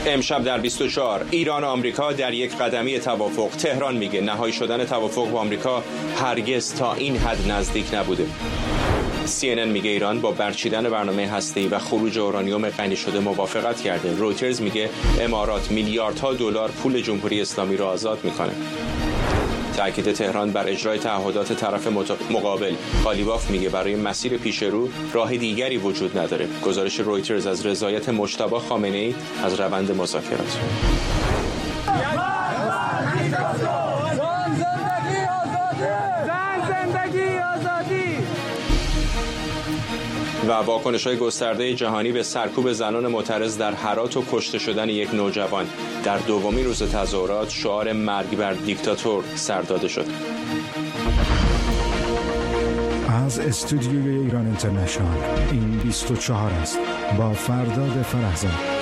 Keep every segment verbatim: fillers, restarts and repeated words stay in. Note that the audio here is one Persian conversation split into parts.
امشب در بیست و چهار ایران و آمریکا در یک قدمی توافق. تهران میگه نهایی شدن توافق با آمریکا هرگز تا این حد نزدیک نبوده. سی ان ان میگه ایران با برچیدن برنامه هسته‌ای و خروج اورانیوم غنی شده موافقت کرده. رویترز میگه امارات میلیاردها دلار پول جمهوری اسلامی را آزاد میکنه. تأکید تهران بر اجرای تعهدات طرف مقابل. قالیباف میگه برای مسیر پیش رو راه دیگری وجود نداره. گزارش رویترز از رضایت مجتبی خامنه‌ای از روند مذاکرات. و واکنش‌های گسترده جهانی به سرکوب زنان معترض در هرات و کشته شدن یک نوجوان. در دومین روز تظاهرات شعار مرگ بر دیکتاتور سر داده شد. از استودیوی ایران اینترنشنال این بیست و چهار است با فرداد فرحزاد.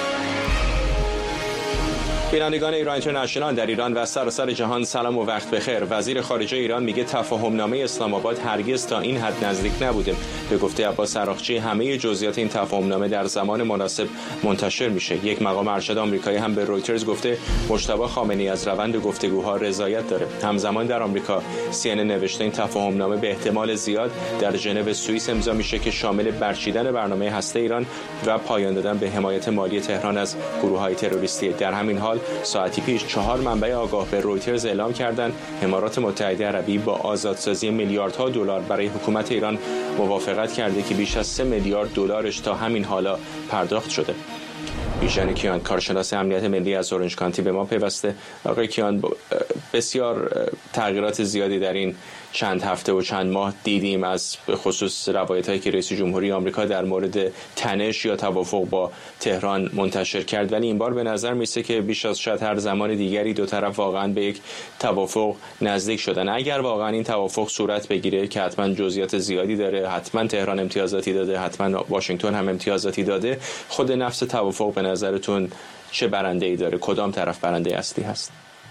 بینندگان ایران اینترنشنال در ایران و سراسر جهان سلام و وقت بخیر. وزیر خارجه ایران میگه تفاهمنامه اسلام آباد هرگز تا این حد نزدیک نبوده. به گفته عباس عراقچی همه جزئیات این تفاهمنامه در زمان مناسب منتشر میشه. یک مقام ارشد آمریکایی هم به رویترز گفته مجتبی خامنه‌ای از روند گفتگوها رضایت داره. همزمان در آمریکا سی ان ان نوشته این تفاهمنامه به احتمال زیاد در ژنو سوئیس امضا میشه که شامل برچیدن برنامه هسته ایران و پایان دادن به حمایت مالی تهران از گروه‌های تروریستی. در همین حال ساعتی پیش چهار منبع آگاه به رویترز اعلام کردند امارات متحده عربی با آزادسازی میلیاردها دلار برای حکومت ایران موافقت کرده که بیش از سه میلیارد دلارش تا همین حالا پرداخت شده. بیژن کیان کارشناس امنیت ملی از اورنج کانتی به ما پیوسته. آقای کیان، بسیار تغییرات زیادی در این چند هفته و چند ماه دیدیم، از به خصوص روایتایی که رئیس جمهوری آمریکا در مورد تنش یا توافق با تهران منتشر کرد، ولی این بار به نظر میسه که بیش از شاید هر زمان دیگری دو طرف واقعا به یک توافق نزدیک شدن. اگر واقعا این توافق صورت بگیره که حتما جزئیات زیادی داره، حتما تهران امتیازاتی داده، حتما واشنگتن هم امتیازاتی داده، خود نفس توافق به نظرتون چه برنده‌ای داره؟ کدام طرف برنده اصلی هست؟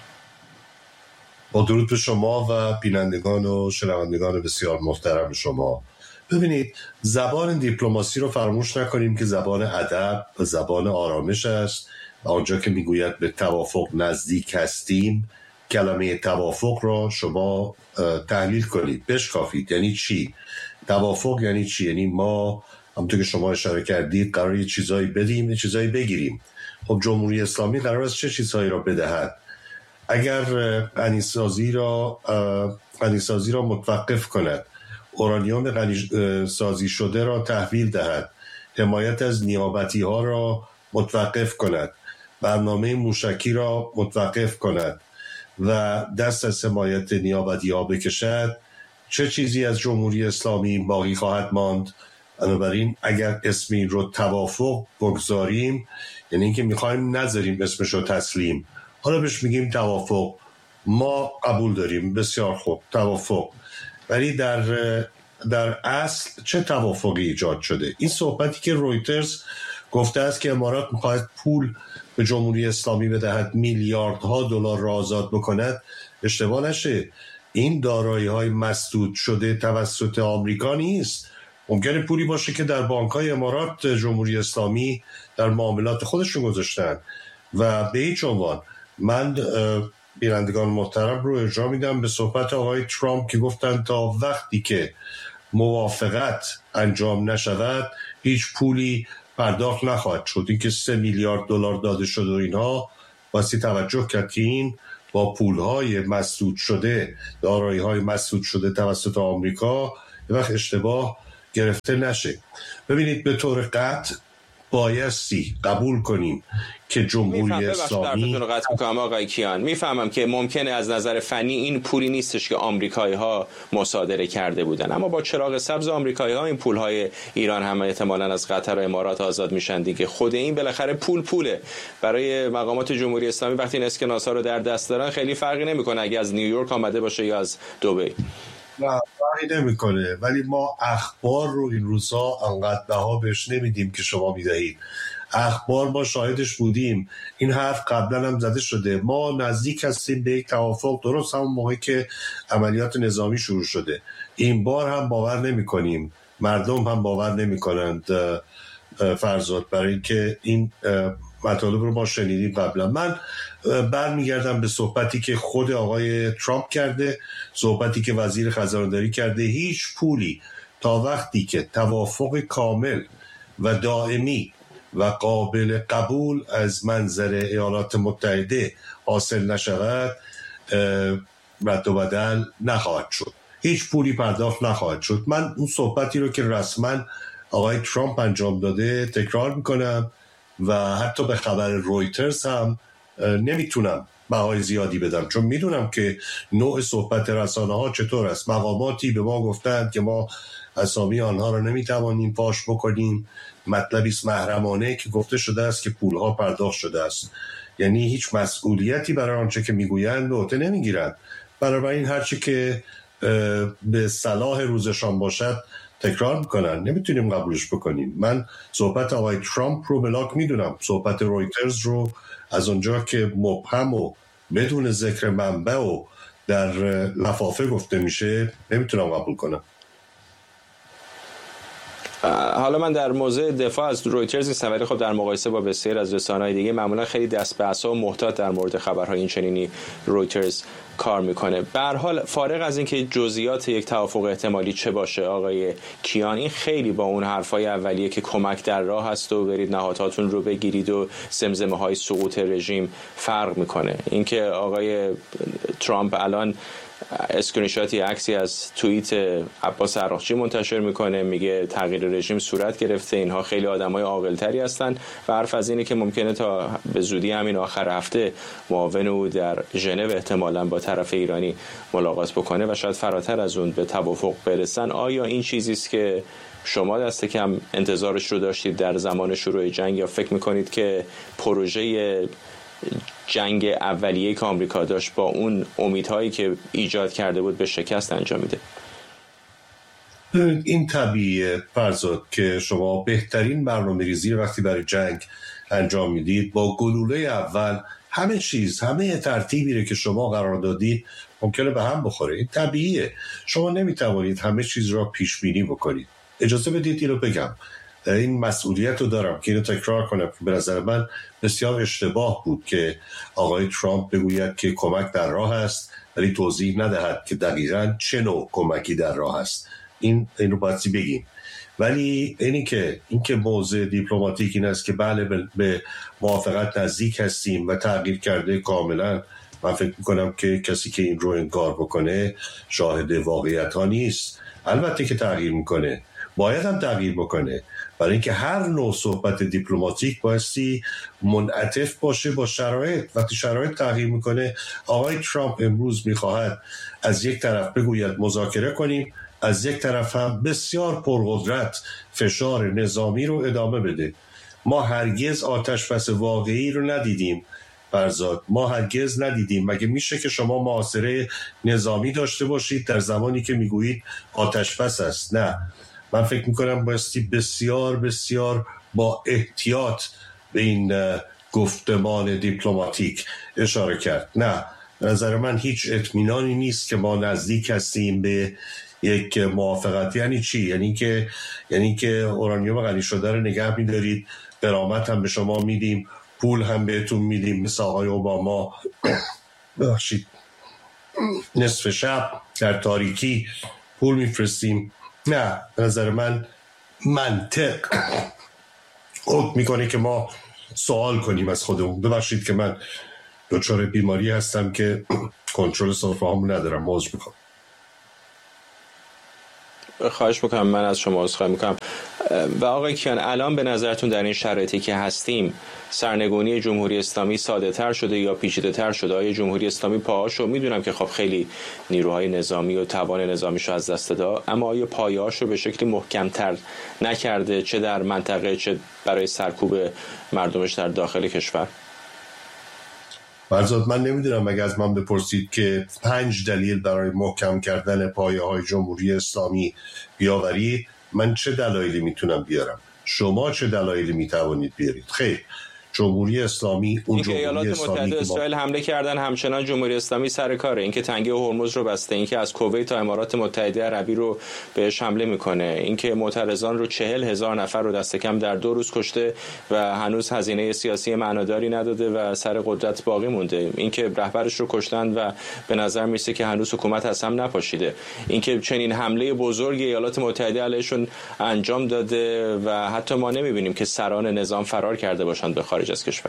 با درود به شما و بینندگان و شنوندگان بسیار محترم شما. ببینید، زبان دیپلماسی رو فراموش نکنیم که زبان ادب و زبان آرامش است. آنجا که میگوید به توافق نزدیک هستیم، کلمه توافق را شما تحلیل کنید، بشکافید. یعنی چی؟ توافق یعنی چی؟ یعنی ما همونطور که شما اشاره کردید قراره یه چیزایی بدیم، یه چیزایی بگیریم. خب جمهوری اسلامی قرار است چه چیزهایی را بدهد؟ اگر غنیسازی را غنیسازی را متوقف کند، اورانیوم غنی سازی شده را تحویل دهد، حمایت از نیابتی ها را متوقف کند، برنامه موشکی را متوقف کند و دست از حمایت نیابتی ها بکشد، چه چیزی از جمهوری اسلامی باقی خواهد ماند؟ بنابراین اگر اسمی رو توافق بگذاریم، یعنی اینکه میخوایم نذاریم اسمش رو تسلیم، حالا بهش میگیم توافق، ما قبول داریم، بسیار خوب، توافق. ولی در در اصل چه توافقی ایجاد شده؟ این صحبتی که رویترز گفته است که امارات میخواهد پول به جمهوری اسلامی بدهد، میلیاردها دلار را آزاد بکند، اشتباه نشه، این دارایی های مسدود شده توسط آمریکا نیست. ممکنه پولی باشه که در بانک‌های امارات جمهوری اسلامی در معاملات خودشون گذاشتن و به هیچ عنوان. من بینندگان محترم رو ارجاع میدم به صحبت آقای ترامپ که گفتن تا وقتی که موافقت انجام نشود هیچ پولی پرداخت نخواهد شد. این که سه میلیارد دلار داده شد و اینها، واسه توجه کرد که این با پولهای مسدود شده، دارایی‌های مسدود شده توسط آمریکا، یه وقت اشتباه گرفته نشه. ببینید، به طور قطع بایستی قبول کنیم که جمهوری اسلامی رو قطع میکنم آقای کیان، میفهمم که ممکنه از نظر فنی این پولی نیستش که آمریکایی ها مصادره کرده بودن، اما با چراغ سبز آمریکایی ها این پول های ایران هم احتمالاً از قطر و امارات آزاد میشن دیگه. خود این بالاخره پول پوله. برای مقامات جمهوری اسلامی وقتی این اسکناس ها رو در دست دارن خیلی فرقی نمیکنه اگه از نیویورک آمده باشه یا از دبی. نه فرقی نمیکنه، ولی ما اخبار رو این روزها انقدر بها بهش نمیدیم که شما میدهید. اخبار ما شاهدش بودیم، این حرف قبلا هم زده شده، ما نزدیک هستیم به یک توافق، درست همون موقع که عملیات نظامی شروع شده. این بار هم باور نمی کنیم، مردم هم باور نمی کنند فرزاد، برای که این مطالب رو ما شنیدیم قبلا. من برمیگردم به صحبتی که خود آقای ترامپ کرده، صحبتی که وزیر خزانه‌داری کرده. هیچ پولی تا وقتی که توافق کامل و دائمی و قابل قبول از منظر ایالات متحده حاصل نشود رد و بدل نخواهد شد، هیچ پولی پرداخت نخواهد شد. من اون صحبتی رو که رسما آقای ترامپ انجام داده تکرار میکنم و حتی به خبر رویترز هم نمیتونم بهای زیادی بدم، چون میدونم که نوع صحبت رسانه ها چطور است. مقاماتی به ما گفتند که ما اسامی آنها رو نمیتوانیم فاش بکنیم، مطلبی است محرمانه که گفته شده است که پولها پرداخت شده است، یعنی هیچ مسئولیتی برای آنچه که میگویند به عهده نمیگیرند. بنابراین هرچی که به صلاح روزشان باشد تکرار میکنن، نمیتونیم قبولش بکنیم. من صحبت آقای ترامپ رو ملاک میدونم، صحبت رویترز رو از اونجا که مبهم و بدون ذکر منبع و در لفافه گفته میشه نمیتونم قبول کنم. حالا من در موضوع دفاع از رویترز نیستم، ولی خب در مقایسه با بسیار از رسانه‌های دیگه معمولا خیلی دست به عصا و محتاط در مورد خبرهای این چنینی رویترز کار میکنه. به هر حال فارغ از اینکه جزئیات یک توافق احتمالی چه باشه آقای کیان، این خیلی با اون حرفای اولیه که کمک در راه هست و برید نهادهاتون رو بگیرید و زمزمه های سقوط رژیم فرق میکنه. اینکه آقای ترامپ الان اسکرین شاتی عکسی از توییت عباس عراقچی منتشر میکنه، میگه تغییر رژیم صورت گرفته، اینها خیلی آدمای عاقل‌تری هستن و حرف از اینه که ممکنه تا به زودی همین آخر هفته معاون او در ژنو احتمالاً با طرف ایرانی ملاقات بکنه و شاید فراتر از اون به توافق برسن. آیا این چیزی است که شما دست کم انتظارش رو داشتید در زمان شروع جنگ، یا فکر میکنید که پروژه جنگ اولیه که آمریکا داشت با اون امیدهایی که ایجاد کرده بود به شکست انجام میده؟ این طبیعیه فرزاد که شما بهترین برنامه‌ریزی وقتی برای جنگ انجام میدید با گلوله اول همه چیز، همه ترتیبی رو که شما قرار دادید ممکنه به هم بخوره. این طبیعیه، شما نمیتوانید همه چیز را پیش بینی بکنید. اجازه بدید اینو بگم، این مسئولیت رو دارم که اینو تکرار کنم. به نظر من بسیار اشتباه بود که آقای ترامپ بگوید که کمک در راه است ولی توضیح ندهد که دقیقاً چه نوع کمکی در راه است. این اینو باید بگیم. ولی اینی که این که موضوع دیپلماتیک این است که بله به موافقت نزدیک هستیم و تغییر کرده کاملا، من فکر میکنم که کسی که این رو انکار بکنه شاهد واقعیت ها نیست. البته که تغییر میکنه، باید هم تغییر بکنه، برای اینکه هر نوع صحبت دیپلماتیک بایستی منعطف باشه با شرایط. وقتی شرایط تغییر میکنه، آقای ترامپ امروز میخواهد از یک طرف بگوید مذاکره کنیم، از یک طرف هم بسیار پرقدرت فشار نظامی رو ادامه بده. ما هرگز آتش بس واقعی رو ندیدیم فرزاد، ما هرگز ندیدیم. مگه میشه که شما محاصره نظامی داشته باشید در زمانی که میگویید آتش بس است؟ نه، من فکر میکنم بایستی بسیار بسیار با احتیاط به این گفتمان دیپلماتیک اشاره کرد. نه، به نظر من هیچ اطمینانی نیست که ما نزدیک هستیم به یک موافقت. یعنی چی؟ یعنی که یعنی که اورانیوم غنی شده رو نگه می‌دارید، غرامت هم به شما میدیم، پول هم بهتون میدیم، مثل آقای اوباما بخشید نصف شب در تاریکی پول میفرستیم. نه، به نظر من منطق حکم میکنه که ما سوال کنیم از خودمون. ببخشید که من دچار بیماری هستم که کنترل سرفه هامو ندارم، موضوع میخوام. خواهش میکنم، من از شما عذرخواهی میکنم. و آقای کیان، الان به نظرتون در این شرایطی که هستیم سرنگونی جمهوری اسلامی ساده تر شده یا پیچیده تر شده؟ آیا جمهوری اسلامی پاهاشو، میدونم که خب خیلی نیروهای نظامی و توان نظامیشو از دست داد، اما آیا پایه‌هاشو به شکلی محکم‌تر نکرده، چه در منطقه چه برای سرکوب مردمش در داخل کشور؟ فرزاد، من نمیدونم، اگه از من بپرسید که پنج دلیل برای محکم کردن پایه‌های جمهوری اسلامی بیاورید، من چه دلایلی میتونم بیارم؟ شما چه دلایلی میتوانید بیارید؟ خیر، جمهوری اسلامی اون اینکه ایالات متحده اسرائیل حمله کردن همچنان جمهوری اسلامی سر کاره، اینکه تنگه هرمز رو بسته، اینکه از کویت تا امارات متحده عربی رو بهش حمله میکنه، اینکه معترضان رو چهل هزار نفر رو دست کم در دو روز کشته و هنوز هزینه سیاسی معناداری نداده و سر قدرت باقی مونده، اینکه رهبرش رو کشتن و به نظر میرسه که هنوز حکومت از هم نپاشیده، اینکه چنین حمله بزرگ ایالات متحده علیشون انجام داده و حتی ما نمیبینیم که سران نظام فرار کرده باشند به خارج از کشور.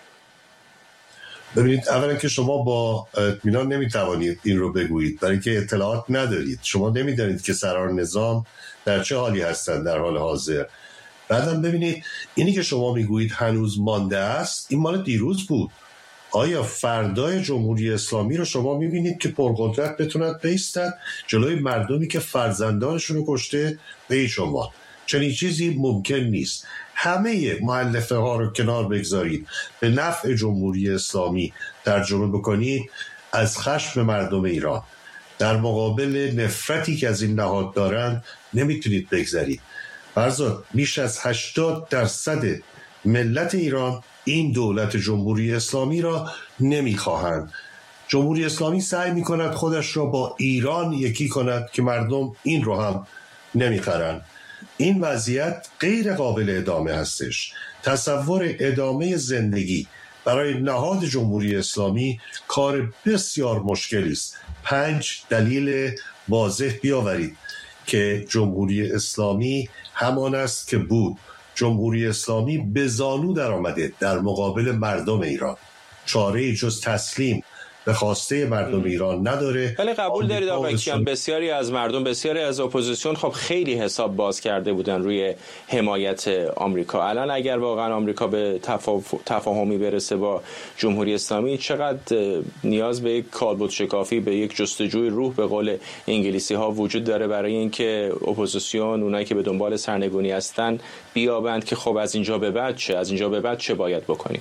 ببینید، اولا که شما با اطمینان نمیتوانید این رو بگویید برای که اطلاعات ندارید. شما نمیدانید که سران نظام در چه حالی هستند در حال حاضر. بعدم ببینید، اینی که شما میگویید هنوز مانده است، این مال دیروز بود. آیا فردای جمهوری اسلامی رو شما میبینید که پرقدرت بتونند بایستند جلوی مردمی که فرزندانشون رو کشته؟ به هیچ عنوان چنین چیزی ممکن نیست. همه مؤلفه ها رو کنار بگذارید، به نفع جمهوری اسلامی ترجمه بکنید، از خشم مردم ایران در مقابل نفرتی که از این نهاد دارند نمیتونید بگذارید. فرضاً بیش از هشتاد درصد ملت ایران این دولت جمهوری اسلامی را نمیخواهند. جمهوری اسلامی سعی میکند خودش را با ایران یکی کند که مردم این رو هم نمیخرند. این وضعیت غیر قابل ادامه هستش. تصور ادامه زندگی برای نهاد جمهوری اسلامی کار بسیار مشکلی است. پنج دلیل واضح بیاورید که جمهوری اسلامی همان است که بود. جمهوری اسلامی به زانو در آمده در مقابل مردم ایران. چاره جز تسلیم به خواسته مردم ایران نداره. ولی قبول دارید آقای کیان بسیاری از مردم، بسیاری از اپوزیسیون خب خیلی حساب باز کرده بودن روی حمایت آمریکا. الان اگر واقعا آمریکا به تفاهمی برسه با جمهوری اسلامی، چقدر نیاز به یک کالبد شکافی، به یک جستجوی روح به قول انگلیسی ها وجود داره برای اینکه اپوزیسیون، اونایی که به دنبال سرنگونی هستن، بیابند که خب از اینجا به بعد چه، از اینجا به بعد چه باید بکنیم؟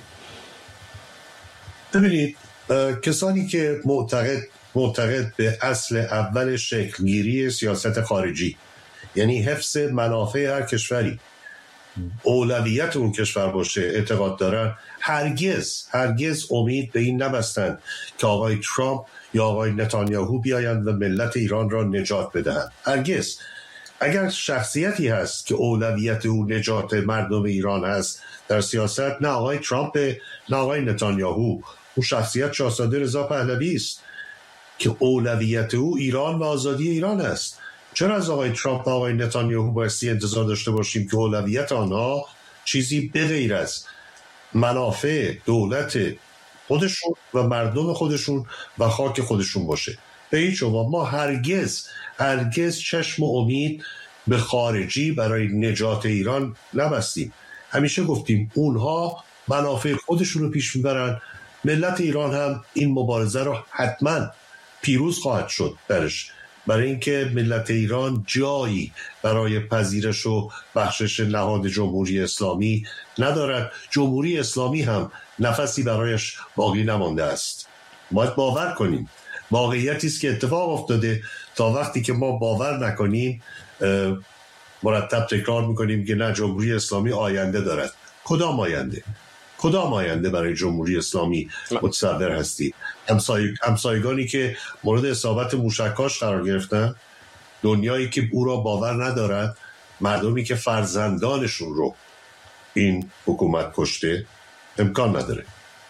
ببینید، کسانی که معتقد معتقد به اصل اول شکلگیری سیاست خارجی، یعنی حفظ منافع هر کشوری، اولویت اون کشور باشه، اعتقاد دارن، هرگز هرگز امید به این نبستند که آقای ترامپ یا آقای نتانیاهو بیایند و ملت ایران را نجات بدهند. هرگز. اگر شخصیتی هست که اولویت او نجات مردم ایران هست در سیاست، نه آقای ترامپ نه آقای نتانیاهو. اون شخصیت شاهزاده رضا پهلوی است که اولویت او ایران و آزادی ایران است. چرا از آقای ترامپ و آقای نتانیاهو بایستی انتظار داشته باشیم که اولویت آنها چیزی بغیر از منافع دولت خودشون و مردم خودشون و خاک خودشون باشه؟ به هیچ عنوان. ما هرگز هرگز چشم و امید به خارجی برای نجات ایران نبستیم. همیشه گفتیم اونها منافع خودشون رو پیش میبرن، ملت ایران هم این مبارزه رو حتما پیروز خواهد شد درش، برای اینکه ملت ایران جایی برای پذیرش و بخشش نهاد جمهوری اسلامی ندارد. جمهوری اسلامی هم نفسی برایش باقی نمانده است. باید باور کنیم. واقعیتی است که اتفاق افتاده. تا وقتی که ما باور نکنیم، مرتب تکرار میکنیم که نه، جمهوری اسلامی آینده دارد. کدام آینده؟ کدام آینده برای جمهوری اسلامی متصور هستی؟ همسای... همسایگانی که مورد اصابت موشک‌هاش قرار گرفتن، دنیایی که او را باور ندارد، مردمی که فرزندانشون رو این حکومت کشته، امکان نداره.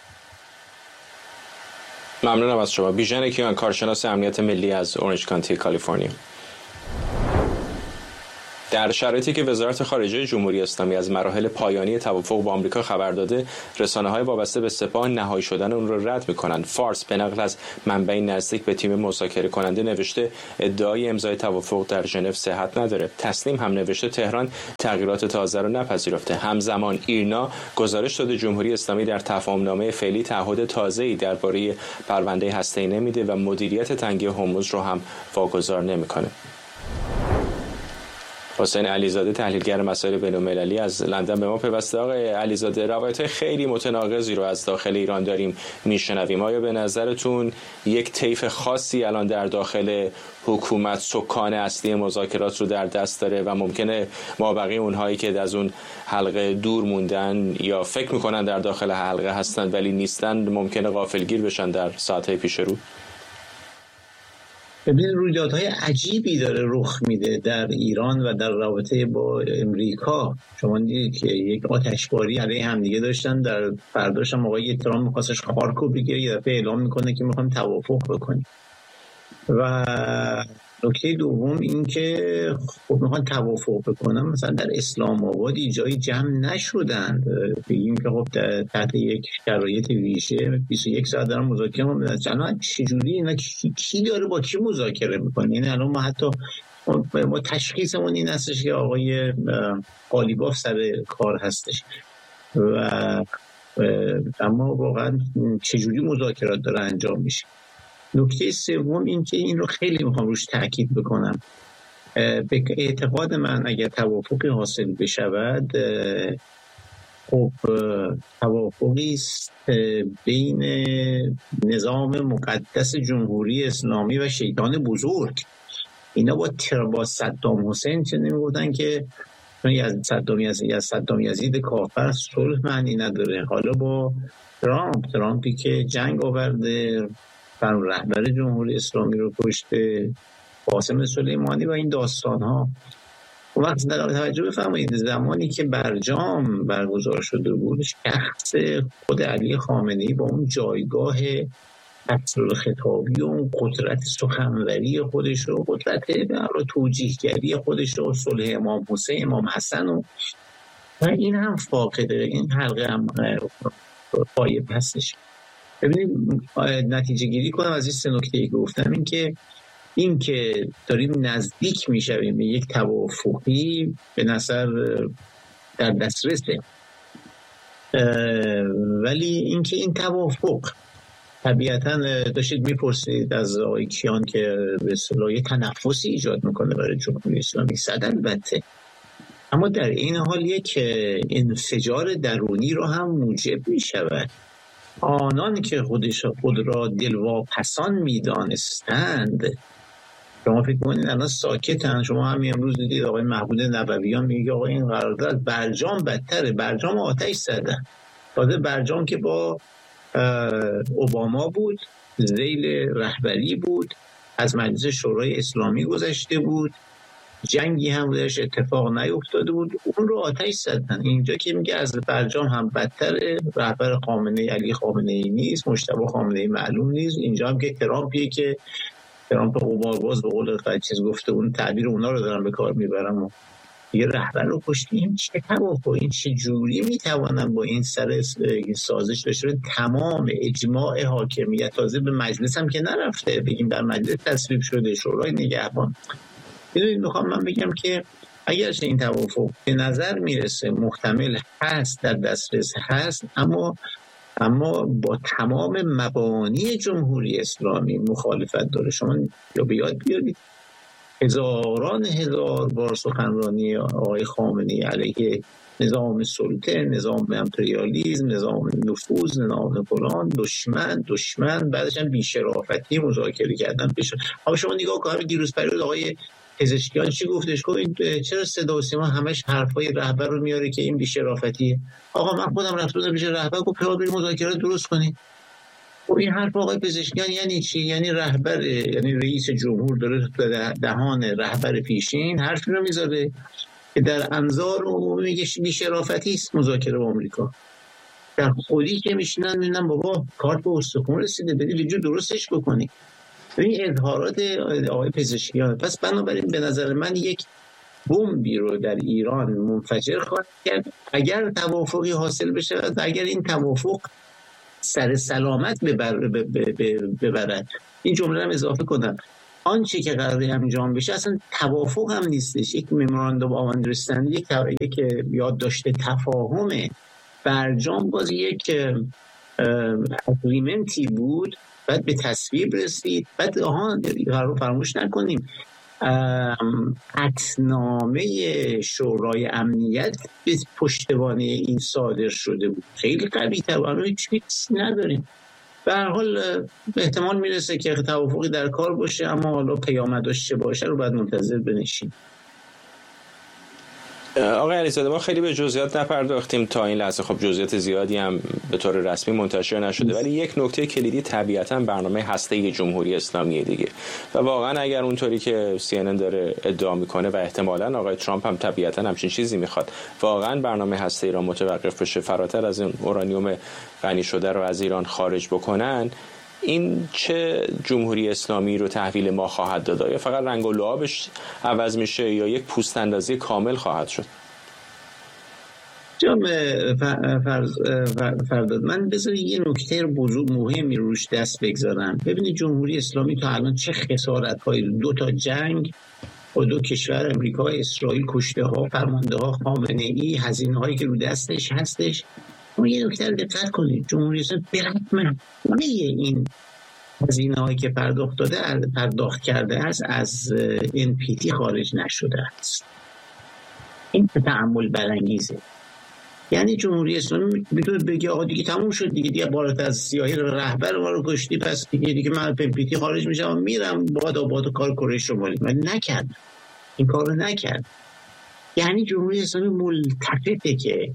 ممنونم از شما. بیژن کیان، کارشناس امنیت ملی از اورنج کانتی، کالیفرنیا. در شرایطی که وزارت خارجه جمهوری اسلامی از مراحل پایانی توافق با آمریکا خبر داده، رسانه‌های وابسته به سپاه نهایی شدن اون را رد می‌کنند. فارس به نقل از منبعی نزدیک به تیم مذاکره کننده نوشته ادعای امضای توافق در ژنو صحت نداره. تسنیم هم نوشته تهران تغییرات تازه را نپذیرفته. همزمان ایرنا گزارش داده جمهوری اسلامی در تفاهمنامه فعلی تعهد تازه‌ای درباره پرونده هسته‌ای نمیده و مدیریت تنگه هرمز رو هم واگذار نمی‌کنه. حسین علیزاده تحلیلگر مسائل بین‌المللی از لندن به ما پیوسته. آقای علیزاده، روایت خیلی متناقضی رو از داخل ایران داریم میشنویم. آیا به نظرتون یک طیف خاصی الان در داخل حکومت سکان اصلی مذاکرات رو در دست داره و ممکنه مابقی اونهایی که از اون حلقه دور موندن یا فکر میکنن در داخل حلقه هستن ولی نیستن ممکنه غافلگیر بشن در ساعتهای پیش رو؟ ببین رویدادهای عجیبی داره رخ میده در ایران و در رابطه با امریکا. شما دیدید که یک آتشباری علیه همدیگه داشتن، در فرداش هم آقای ترامپ می‌خواستش خارکو بگیره، یه دفعه اعلام میکنه که میخوایم توافق بکنیم. و نکته دوم این که خب میخوان توافق بکنن، مثلا در اسلام آباد جایی جمع نشدند، بگیم که خب تحت یک شرایط ویژه بیست و یک ساعت دارن مذاکره میکنن. الان چجوری اینا کی داره با کی مذاکره میکنه؟ یعنی الان ما حتی ما تشخیصمون این هستش که آقای قالیباف سر کار هستش و اما واقعا چجوری مذاکرات داره انجام میشه. نکته سوم این که این رو خیلی میخوام روش تاکید بکنم. به اعتقاد من اگر توافقی حاصل بشود، خب توافقی است بین نظام مقدس جمهوری اسلامی و شیطان بزرگ. اینا با با صدام حسین چه نمیگفتن که از صدام یزید از صدام یزید کافر صلح معنی نداره. حالا با ترامپ ترامپی که جنگ آورده، رهبر جمهوری اسلامی رو کشته، قاسم سلیمانی و این داستان ها. وقت در توجه بفرمایید زمانی که برجام برگزار شده بود، شخص خود علی خامنه‌ای با اون جایگاه اصل خطابی و اون قدرت سخنوری خودش و قدرت برای توجیهگری خودش و صلح امام حسین امام حسن و و این هم فاقده، این حلقه هم پای هستش. ببینید نتیجه گیری کنم از این سه نکته گفتم، این که این که داریم نزدیک میشویم به یک توافقی به نظر در دسترسه، ولی اینکه این توافق طبیعتاً داشتید میپرسید از آقای کیان که به اصطلاح تنفسی ایجاد میکنه برای جمهوری اسلامی، صد البته، اما در این حال یک انفجار درونی رو هم موجب میشود. آنان که خودش خود را دلواپسان میدانستند، شما فکر کنید الان ساکتن. شما همین امروز دیدید آقای محمود نبویان میگه آقا این قرارداد برجام بدتره، برجام آتش زدن. تازه برجام که با اوباما بود، ذیل رهبری بود، از مجلس شورای اسلامی گذشته بود، جنگی هم بودش اتفاق نیفتاده بود، اون رو آتش زدن. اینجا که میگه از برجام هم بدتره، رهبر خامنه‌ای علی خامنه‌ای نیست، مجتبی خامنه‌ای معلوم نیست. اینجا هم که ترامپیه که ترامپ قمارباز به قول چیز گفته، اون تعبیر اونا رو دارن به کار میبرم و یه رهبر رو کشتیم. چه توافق، این چه جوری میتوانن با این سر سازش داشته تمام اجماع حاکمیت، تازه به مجلس هم که نرفته، بگیم در مجلس تصویب شده، شورای نگهبان. ببینید میخوام من بگم که اگرچه این توافق به نظر میرسه محتمل هست، در دسترس هست، اما اما با تمام مبانی جمهوری اسلامی مخالفت داره. شما یا به یاد بیارید هزاران هزار بار سخنرانی آقای خامنه‌ای علیه نظام سلطه، نظام امپریالیسم، نظام نفوذ، نظام فلان، دشمن دشمن بعدش هم بی‌شرافتی مذاکره کردن بشه. اما شما نگاه کنید دیروز پریود آقای پزشکیان چی گفتش؟ گفت چرا صدا و سیما همش حرفای رهبر رو میاره که این بی‌شرافتیه؟ آقا من خودم رفتم پیش رهبر گفتم بریم مذاکرات درست کنید. خب این حرف آقای پزشکیان یعنی چی؟ یعنی رهبر، یعنی رئیس جمهور داره تو دهان رهبر پیشین حرفی رو میذاره که در انظار عمومی میگه بی‌شرافتی است مذاکره با آمریکا. در خودی که میشینن میبینن بابا کارت به استخوان رسیده، برید یه جور درستش بکنید. این اظهارات آقای پزشکیان. پس بنابراین به نظر من یک بمبی رو در ایران منفجر خواهد کرد اگر توافقی حاصل بشه، اگر این توافق سر سلامت ببر ببرد. این جمله رو اضافه کنم، آنچه که قراره انجام بشه اصلا توافق هم نیستش، یک مموراندوم آف اندرستندینگ، یک یک یادداشت تفاهمه. برجام باز یک اگریمنتی بود، بعد به تصویب رسید، بعد آها رو فراموش نکنیم قطعنامه شورای امنیت به پشتوانه این صادر شده بود. خیلی قوی تر، اما هیچ چیزی نداریم. به هر حال احتمال میرسه که توافقی در کار باشه، اما حالا پیامدش چه باشه رو باید منتظر بنشیم. آقای علیزاده، ما خیلی به جزئیات نپرداختیم تا این لحظه. خب جزئیات زیادی هم به طور رسمی منتشر نشده، ولی یک نکته کلیدی طبیعتاً برنامه هسته‌ای جمهوری اسلامی دیگه. و واقعا اگر اونطوری که سی ان ان داره ادعا میکنه و احتمالاً آقای ترامپ هم طبیعتاً همچین چیزی میخواد، واقعا برنامه هسته‌ای را متوقف بشه، فراتر از این اورانیوم غنی شده رو از ایران خارج بکنن، این چه جمهوری اسلامی رو تحویل ما خواهد داد؟ یا فقط رنگ و لعابش عوض میشه یا یک پوست اندازی کامل خواهد شد؟ جام فرداد، من بذار یه نکته بزرگ مهمی روش دست بگذارم. ببینید جمهوری اسلامی تا الان چه خسارت‌های، دو تا جنگ با دو کشور امریکا و اسرائیل، کشته ها، فرمانده ها، خامنه ای، هزینه هایی که رو دستش هستش. اما یه نکته رو دقت کنید، جمهوری اسلامی به رغم این هزینه هایی که پرداخت داده پرداخت کرده است از ان پی تی خارج نشده است. این تأمل برانگیزه. یعنی جمهوری اسلامی میتونه بگه آقا دیگه تموم شد دیگه، دیگه بالات از سیاهی رهبر ما رو کشتی، پس دیگه دیگه من ان پی تی خارج میشم میرم باد آباد کار کره شمالی. من نکرد، این کار رو نکرد. یعنی جمهوری اسلامی ملتفته که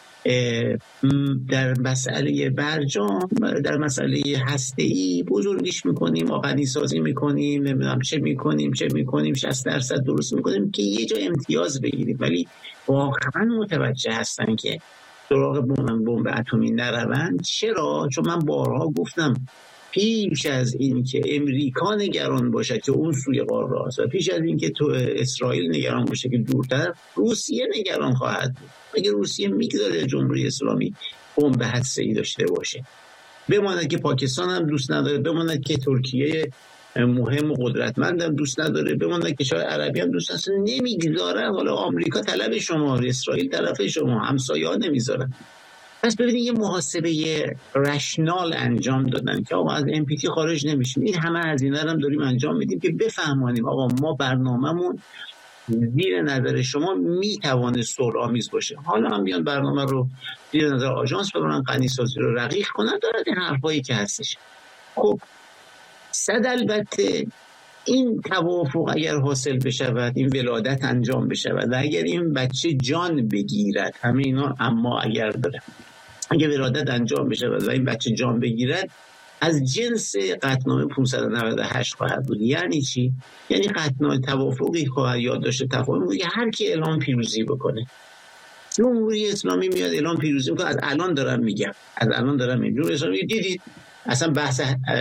در مسئله برجام، در مسئله هسته‌ای بزرگش میکنیم، آقنی سازی میکنیم، نمیدونم چه میکنیم چه میکنیم شصت درصد درست میکنیم که یه جا امتیاز بگیریم، ولی واقعا متوجه هستن که سراغ بمب اتمی نروند. چرا؟ چون من بارها گفتم پیش از این که امریکا نگران باشه که اون سوی قاره است و پیش از این که تو اسرائیل نگران باشه که دورتر، روسیه نگران خواهد بود. اگه روسیه میگذاره جمهوری اسلامی بمب هسته‌ای داشته باشه، بماند که پاکستان هم دوست نداره، بماند که ترکیه مهم و قدرتمند هم دوست نداره، بماند که کشور عربی هم دوست نداره، نمیگذاره. حالا آمریکا طلب شما، اسرائیل طرف شما، همسایه‌ها نمیذارن. پس ببینید یه محاسبه رشنال انجام دادن که آقا از ان پی تی خارج نمیشیم. این همه هزینه رو هم داریم انجام میدیم که بفهمانیم آقا ما برنامه‌مون زیر نظر شما میتوانه صلح‌آمیز باشه. حالا هم بیان برنامه رو زیر نظر آژانس ببرن، غنی‌سازی رو رقیق کنن، دارد این حرفایی که هستش. خب صد البته این توافق اگر حاصل بشود، این ولادت انجام بشود و اگر این بچه جان بگیرد، همه اینا اما اگر داره، اگر ولادت انجام بشود و این بچه جان بگیرد، از جنس قطعنامه پانصد و نود و هشت خواهد بود. یعنی چی؟ یعنی قطعنامه توافقی خواهد یاد داشته تفاهم که هر کی اعلام پیروزی بکنه. جمهوری اسلامی میاد اعلام پیروزی میکنه. از الان دارم میگم، از الان دارم میگم جمهوری اسلامی دیدید اصلا بحث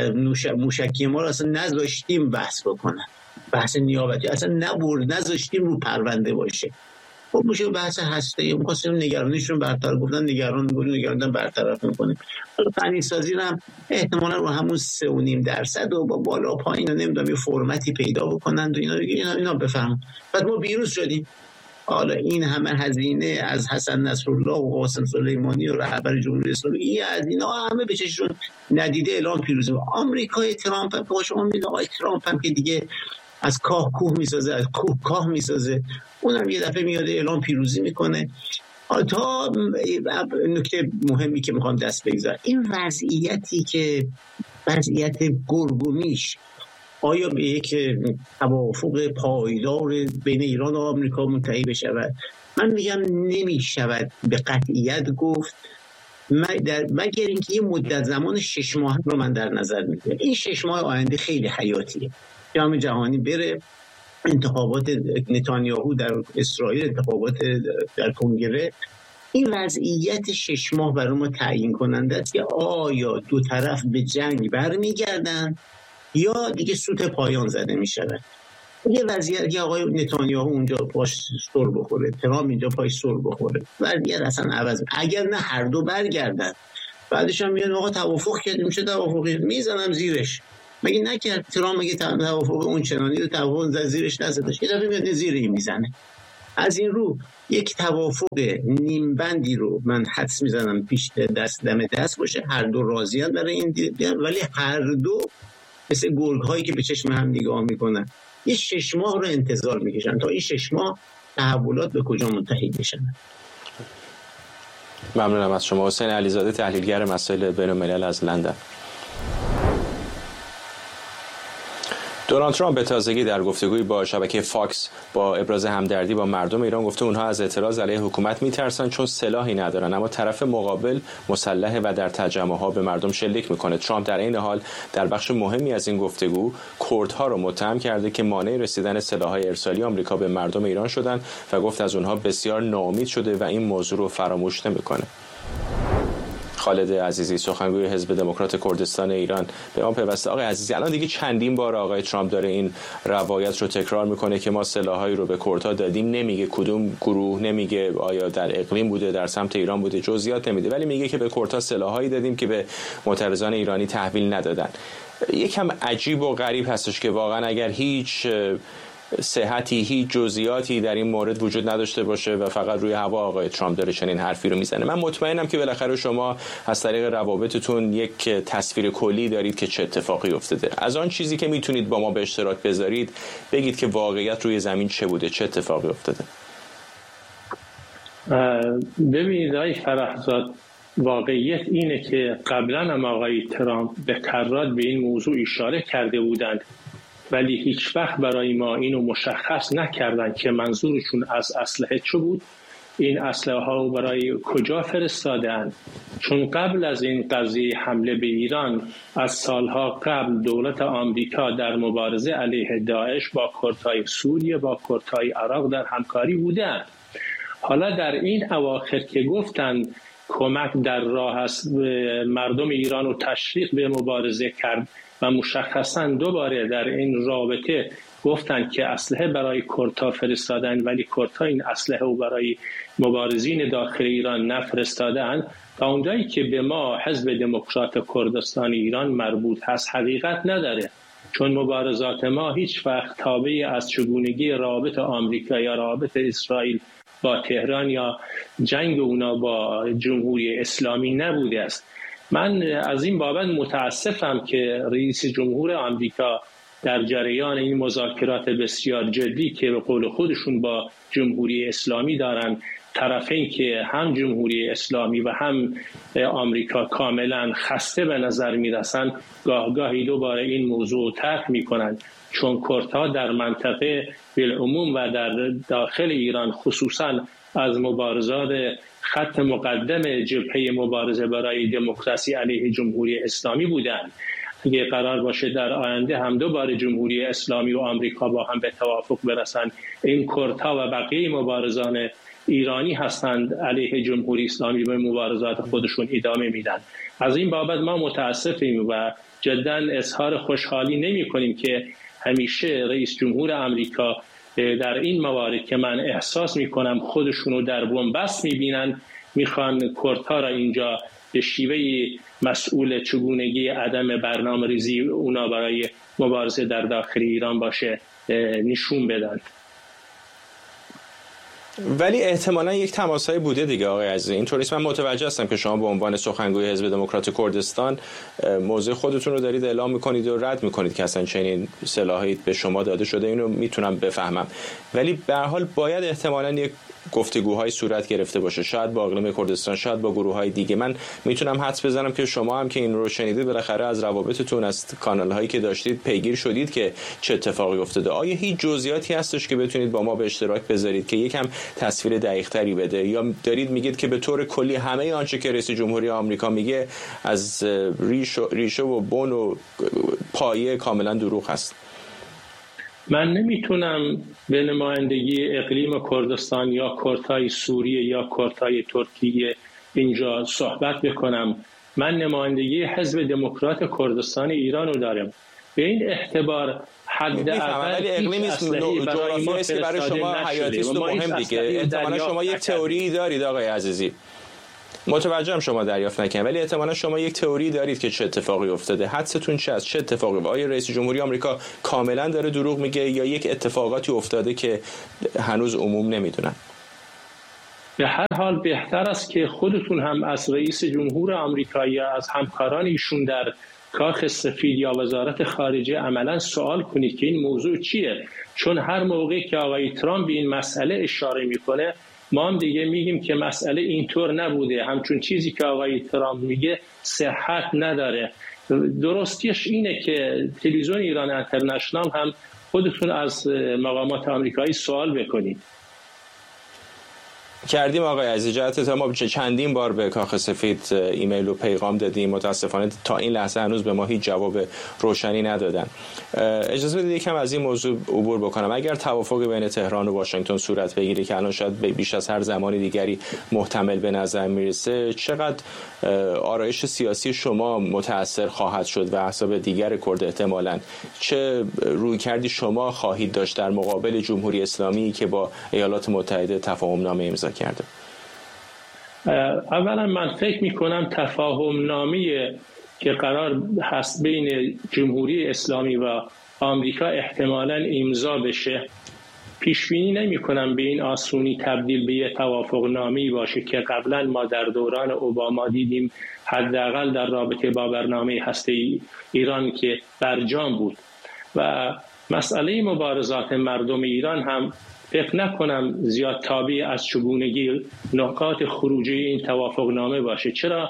موشکی ما رو اصلا نذاشتیم بحث بکنن، بحث نیابتی اصلا نبرد، نذاشتیم رو پرونده باشه. خب میشه بحث هسته‌ای، اون خواستیم نگرانیشون برطرف، گفتن نگران بودن، نگران برطرف میکنیم. حالا غنی‌سازی هم احتمالاً رو همون سه و نیم درصد و با بالا پایین نمیدونم یه فرمتی پیدا بکنن و اینا دیگه، اینا اینا بفهمن. بعد ما بیروز شدیم. حالا این همه هزینه از حسن نصرالله و قاسم سلیمانی و رهبر جمهوری اسلامی، این هزینه ها همه به چششون ندیده اعلام پیروزی. آمریکای ترامپ هم که شما میگه آقای ترامپ هم که دیگه از کاه کوه میسازه، از کوه کاه میسازه، اونم یه دفعه میاد اعلام پیروزی میکنه. تا نکته مهمی که میخوام دست بگذارم، این وضعیتی که وضعیت گرگومیش آیا به یک توافق پایدار بین ایران و آمریکا منتهی بشود؟ من میگم نمیشود به قطعیت گفت، مگر اینکه یه مدت زمان شش ماه رو من در نظر میگیرم. این شش ماه آینده خیلی حیاتیه. جام جهانی بره، انتخابات نتانیاهو در اسرائیل، انتخابات در کنگره، این وضعیت شش ماه برای ما تعیین کننده است که آیا دو طرف به جنگ برمیگردن یا دیگه سوت پایان زده می شود. یه وضعیت که آقای نتانیاهو اونجا پاش سر بخوره، ترامپ اینجا پاش سر بخوره، وضعیت اصلا عوض. اگر نه هر دو برگردن، بعدش هم میاد آقا توافق کردیم، چه توافقی میزنم زیرش. مگه نکرد ترامپ؟ مگه توافق اون چنانی رو توافق زیرش نزدش، یه دفعه میاد زیر این میزنه. از این رو یک توافق نیم بندی رو من حدس میزنم پیش دست دم دست باشه، هر دو راضیان برای این دیدن، ولی هر دو مثل گرگ هایی که به چشم هم نگاه میکنن. یه شش ماه رو انتظار میکشن تا این شش ماه تحولات به کجا منتهی بشن. ممنونم از شما. حسین علیزاده، تحلیلگر مسائل بین الملل از لندن. دونالد ترامپ به تازگی در گفتگویی با شبکه فاکس با ابراز همدردی با مردم ایران گفته اونها از اعتراض علیه حکومت میترسن چون سلاحی ندارن، اما طرف مقابل مسلحه و در تجمعها به مردم شلیک میکنه. ترامپ در این حال در بخش مهمی از این گفتگو کردها رو متهم کرده که مانع رسیدن سلاح‌های ارسالی آمریکا به مردم ایران شدن و گفت از اونها بسیار ناامید شده و این موضوع رو فراموش نمیکنه. خالد عزیزی، سخنگوی حزب دموکرات کردستان ایران، به ما پیوسته. آقای عزیزی، الان دیگه چندین بار آقای ترامپ داره این روایت رو تکرار میکنه که ما سلاحایی رو به کردها دادیم، نمیگه کدوم گروه، نمیگه آیا در اقلیم بوده، در سمت ایران بوده، جزئیات نمیده، ولی میگه که به کردها سلاحایی دادیم که به معترضان ایرانی تحویل ندادن. یکم عجیب و غریب هستش که واقعا اگر هیچ صحتی، هیچ جزئیاتی در این مورد وجود نداشته باشه و فقط روی هوا آقای ترامپ داره چنین حرفی رو میزنه. من مطمئنم که بالاخره شما از طریق روابطتون یک تصویر کلی دارید که چه اتفاقی افتاده. از آن چیزی که میتونید با ما به اشتراک بذارید بگید که واقعیت روی زمین چه بوده، چه اتفاقی افتاده. ببینید آقای فرحزاد، واقعیت اینه که قبلا هم آقای ترامپ به کرات به این موضوع اشاره کرده بودند، ولی هیچ وقت برای ما اینو مشخص نکردن که منظورشون از اسلحه چه بود، این اسلحه ها برای کجا فرستادن. چون قبل از این قضیه حمله به ایران، از سالها قبل دولت آمریکا در مبارزه علیه داعش با کردهای سوریه، با کردهای عراق در همکاری بودند. حالا در این اواخر که گفتن کمک در راه است، مردم ایران رو تشویق به مبارزه کرد و مشخصا دوباره در این رابطه گفتن که اسلحه برای کردها فرستادن، ولی کردها این اسلحه رو برای مبارزین داخل ایران نفرستادن. تا اونجایی که به ما حزب دموکرات کردستان ایران مربوط هست حقیقت نداره، چون مبارزات ما هیچ وقت تابع از چگونگی رابطه آمریکا یا رابطه اسرائیل با تهران یا جنگ اونا با جمهوری اسلامی نبوده است. من از این بابت متاسفم که رئیس جمهور آمریکا در جریان این مذاکرات بسیار جدی که به قول خودشون با جمهوری اسلامی دارن، طرفین که هم جمهوری اسلامی و هم آمریکا کاملا خسته به نظر میرسن، گاه گاهی دوباره این موضوع طرح میکنن، چون کردها در منطقه بالعموم و در داخل ایران خصوصا از مبارزات خط مقدم جبهه مبارزه برای دموکراسی علیه جمهوری اسلامی بودند. اگه قرار باشه در آینده هم دوباره جمهوری اسلامی و آمریکا با هم به توافق برسن، این کردها و بقیه مبارزان ایرانی هستند علیه جمهوری اسلامی به مبارزات خودشون ادامه میدن. از این بابت ما متاسفیم و جدا اظهار خوشحالی نمی کنیم که همیشه رئیس جمهور آمریکا در این موارد که من احساس میکنم خودشونو در بن‌بست میبینن، میخوان کردها را اینجا به شیوه مسئول چگونگی عدم برنامه ریزی اونا برای مبارزه در داخل ایران باشه نشون بدن. ولی احتمالاً یک تماسایی بوده دیگه آقای عزیزی. اینطوریست من متوجه هستم که شما به عنوان سخنگوی حزب دموکرات کردستان موضع خودتون رو دارید اعلام میکنید و رد میکنید که اصلا چنین سلاحی به شما داده شده، اینو میتونم بفهمم، ولی به هر حال باید احتمالاً یک گفتگوهای صورت گرفته باشه، شاید با اقلیم کردستان، شاید با گروه‌های دیگه. من میتونم حدس بزنم که شما هم که این رو شنیدید بالاخره از روابطتون، از کانال‌هایی که داشتید پیگیر شدید که چه اتفاقی افتاده. آیا هیچ جزئیاتی هستش که بتونید با ما به اشتراک بذارید که یکم تصویر دقیق‌تری بده، یا دارید میگید که به طور کلی همه آنچه که رئیس جمهوری آمریکا میگه از ریشه ریشه و بن و پایه کاملا دروغ هست؟ من نمیتونم به نمایندگی اقلیم کردستان یا کردهای سوریه یا کردهای ترکیه اینجا صحبت بکنم. من نمایندگی حزب دموکرات کردستان ایران رو دارم. به این اعتبار حداقل اقلیمی است، جغرافیایی است که برای شما حیاتی است و مهم دیگه. احتمالاً شما یک تئوری دارید آقای عزیزی. متوجهم شما دریافت نکنید، ولی احتمالاً شما یک تئوری دارید که چه اتفاقی افتاده. حدستون چه است؟ چه اتفاقی؟ آیا رئیس جمهوری آمریکا کاملا داره دروغ میگه یا یک اتفاقاتی افتاده که هنوز عموم نمیدونن؟ به هر حال بهتر است که خودتون هم از رئیس جمهور آمریکا یا از همکاران ایشون در کاخ سفید یا وزارت خارجه عملا سوال کنید که این موضوع چیه، چون هر موقعی که آقای ترامپ به این مسئله اشاره میکنه ما هم دیگه میگیم که مسئله اینطور نبوده، همچون چیزی که آقای ترامپ میگه صحت نداره. درستیش اینه که تلویزیون ایران اینترنشنال هم خودتون از مقامات آمریکایی سوال بکنید. کردیم آقای عزیز، جهت ما چندین بار به کاخ سفید ایمیل و پیغام دادیم، متاسفانه تا این لحظه هنوز به ما هیچ جواب روشنی ندادن. اجازه بدید یکم از این موضوع عبور بکنم. اگر توافق بین تهران و واشنگتن صورت بگیره که الان شاید بیش از هر زمان دیگری محتمل به نظر میرسه، چقدر آرایش سیاسی شما متاثر خواهد شد و احزاب دیگر کرد احتمالاً چه رویکردی شما خواهید داشت در مقابل جمهوری اسلامی که با ایالات متحده تفاهم نامه امضا کرده؟ اولا من فکر میکنم تفاهم نامه که قرار هست بین جمهوری اسلامی و آمریکا احتمالاً امضا بشه، پیش بینی نمی کنم به این آسونی تبدیل به یک توافق نامه‌ای باشه که قبلا ما در دوران اوباما دیدیم، حداقل در رابطه با برنامه هسته‌ای ایران که برجام بود. و مسئله مبارزات مردم ایران هم فکر نکنم زیاد تابع از چگونگی نقاط خروجی این توافق نامه باشه. چرا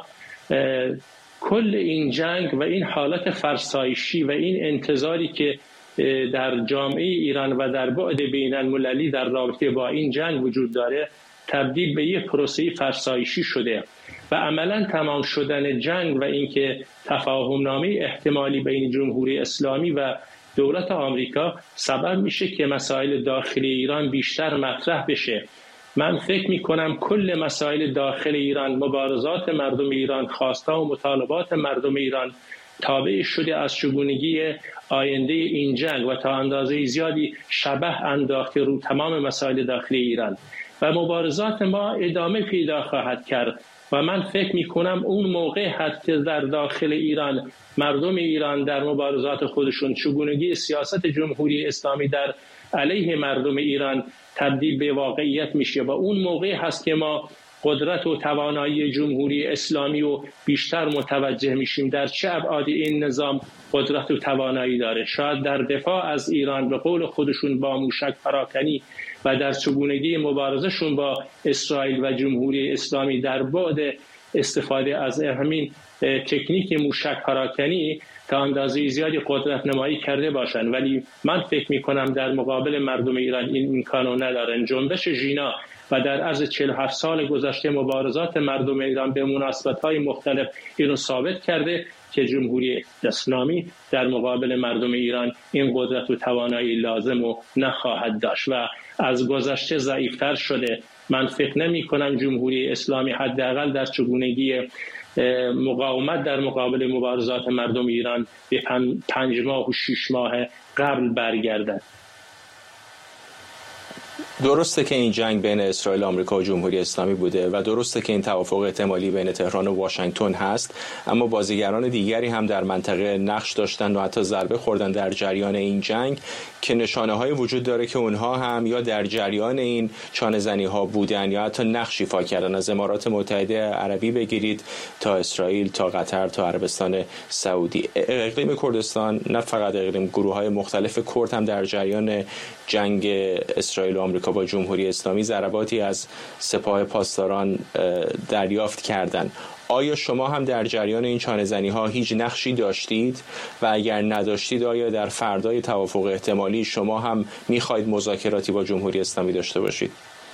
کل این جنگ و این حالت فرسایشی و این انتظاری که در جامعه ایران و در بعد بین المللی در رابطه با این جنگ وجود داره تبدیل به یک پروسه فرسایشی شده و عملا تمام شدن جنگ و اینکه تفاهم نامه احتمالی بین جمهوری اسلامی و دولت آمریکا سبب میشه که مسائل داخلی ایران بیشتر مطرح بشه. من فکر میکنم کل مسائل داخل ایران، مبارزات مردم ایران، خواسته و مطالبات مردم ایران تابع شده از چگونگی آینده این جنگ و تا اندازه زیادی شبه انداخته رو تمام مسائل داخلی ایران و مبارزات ما ادامه پیدا خواهد کرد. و من فکر میکنم اون موقع حتی در داخل ایران مردم ایران در مبارزات خودشون چگونگی سیاست جمهوری اسلامی در علیه مردم ایران تبدیل به واقعیت میشه و اون موقع هست که ما قدرت و توانایی جمهوری اسلامی و بیشتر متوجه میشیم در چه ابعاد این نظام قدرت و توانایی داره. شاید در دفاع از ایران به قول خودشون با موشک پراکنی و در چگونگی مبارزشون با اسرائیل و جمهوری اسلامی در بعد استفاده از همین تکنیک موشک پراکنی تا اندازه زیادی قدرت نمایی کرده باشند، ولی من فکر می کنم در مقابل مردم ایران این امکانو ندارن. جنبش ژینا و در عرض چهل و هفت سال گذشته مبارزات مردم ایران به مناسبت‌های مختلف اینو ثابت کرده که جمهوری اسلامی در مقابل مردم ایران این قدرت و توانایی لازم و نخواهد داشت و از گذشته ضعیفتر شده. من فکر نمی کنم جمهوری اسلامی حداقل در چگونگی مقاومت در مقابل مبارزات مردم ایران به پنج ماه و شش ماه قبل برگردد. درسته که این جنگ بین اسرائیل و آمریکا و جمهوری اسلامی بوده و درسته که این توافق احتمالی بین تهران و واشنگتن هست، اما بازیگران دیگری هم در منطقه نقش داشتن و حتی ضربه خوردن در جریان این جنگ که نشانه‌های وجود داره که اونها هم یا در جریان این چانه‌زنی‌ها بودن یا حتی نقش ایفا کردن. از امارات متحده عربی بگیرید تا اسرائیل تا قطر تا عربستان سعودی. اقلیم کردستان نه فقط اقلیم، گروه‌های مختلف کرد هم در جریان جنگ اسرائیل و آمریکا با جمهوری اسلامی ضرباتی از سپاه پاسداران دریافت کردند. آیا شما هم در جریان این چانه‌زنی‌ها هیچ نقشی داشتید و اگر نداشتید آیا در فردای توافق احتمالی شما هم می‌خواید مذاکراتی با جمهوری اسلامی داشته باشید؟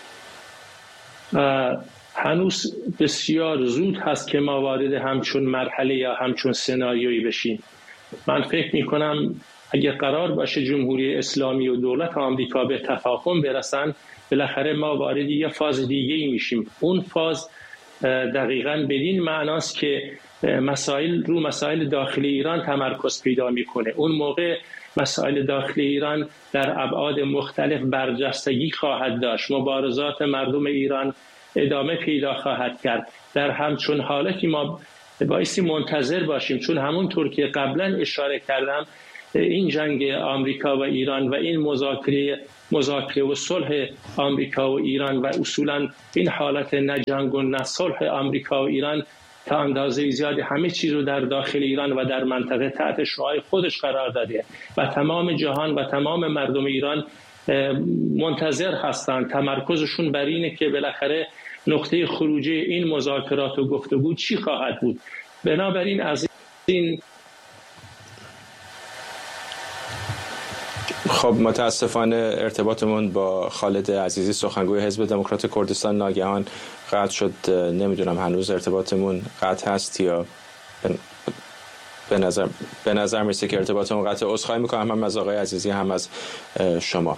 هنوز بسیار زود هست که ما وارد همچون مرحله یا همچون سناریویی بشیم. من فکر می‌کنم اگر قرار باشه جمهوری اسلامی و دولت آمریکا به تفاهم برسن، بالاخره ما وارد یه فاز دیگه‌ای میشیم. اون فاز دقیقاً بدین معناست که مسائل رو مسائل داخلی ایران تمرکز پیدا میکنه. اون موقع مسائل داخلی ایران در ابعاد مختلف برجستگی خواهد داشت. مبارزات مردم ایران ادامه پیدا خواهد کرد. در همچون حالتی ما بایستی منتظر باشیم، چون همونطور که قبلا اشاره کردم این جنگ آمریکا و ایران و این مذاکره مذاکره و صلح آمریکا و ایران و اصولا این حالت نه جنگ و نه صلح آمریکا و ایران تا اندازه زیادی همه چیز رو در داخل ایران و در منطقه تحت شعاع خودش قرار داده و تمام جهان و تمام مردم ایران منتظر هستند. تمرکزشون بر اینه که بالاخره نقطه خروجی این مذاکرات و گفتگو چی خواهد بود. بنابراین از این خب متاسفانه ارتباطمون با خالد عزیزی سخنگوی حزب دموکرات کردستان ناگهان قطع شد. نمیدونم هنوز ارتباطمون قطع هست یا به نظر به نظر میرسه که ارتباطمون قطع. عذرخواهی میکنم هم از آقای عزیزی هم از شما.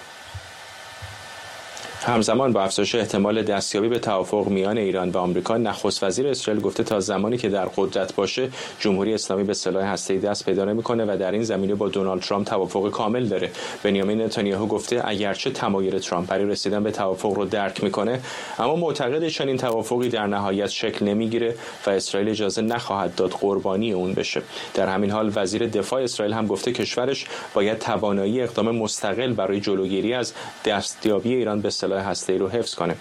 همزمان با افزایش احتمال دستیابی به توافق میان ایران و آمریکا، نخست وزیر اسرائیل گفته تا زمانی که در قدرت باشه جمهوری اسلامی به سلاح هسته‌ای دست پیدا نمی‌کنه و در این زمینه با دونالد ترامپ توافق کامل داره. بنیامین نتانیاهو گفته اگرچه تمایل ترامپ برای رسیدن به توافق رو درک می‌کنه، اما معتقده چنین توافقی در نهایت شکل نمیگیره و اسرائیل اجازه نخواهد داد قربانی اون بشه. در همین حال وزیر دفاع اسرائیل هم گفته کشورش باید توانایی اقدام مستقل برای جلوگیری از دستیابی ایران به سلاح هسته‌ای رو حفظ کنه.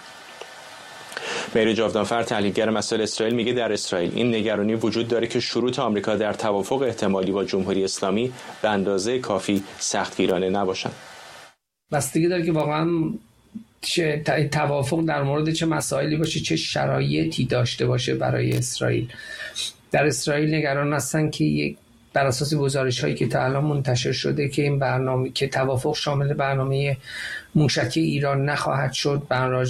مهری جاودانفر تحلیلگر مسائل اسرائیل میگه در اسرائیل این نگرانی وجود داره که شروط آمریکا در توافق احتمالی با جمهوری اسلامی به اندازه کافی سختگیرانه نباشند. بستگی داره که واقعا چه توافق در مورد چه مسائلی باشه، چه شرایطی داشته باشه برای اسرائیل. در اسرائیل نگران هستن که یک بر اساس گزارش‌هایی که تا الان منتشر شده که این برنامه که توافق شامل برنامه موشکی ایران نخواهد شد،